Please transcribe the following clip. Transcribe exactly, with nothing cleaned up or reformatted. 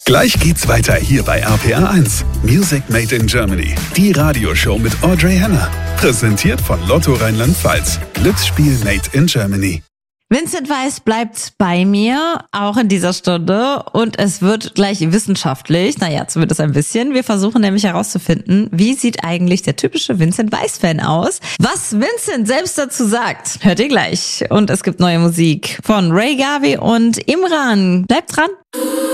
Gleich geht's weiter hier bei R P R eins. Music Made in Germany. Die Radioshow mit Audrey Henner. Präsentiert von Lotto Rheinland-Pfalz. Glücksspiel Made in Germany. Vincent Weiss bleibt bei mir, auch in dieser Stunde. Und es wird gleich wissenschaftlich. Naja, zumindest ein bisschen. Wir versuchen nämlich herauszufinden, wie sieht eigentlich der typische Vincent Weiss-Fan aus? Was Vincent selbst dazu sagt, hört ihr gleich. Und es gibt neue Musik von Ray Gavi und Imran. Bleibt dran.